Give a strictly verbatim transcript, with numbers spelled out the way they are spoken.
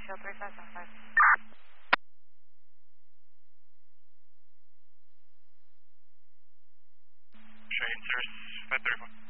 show three five seven five. Train service five thirty-one.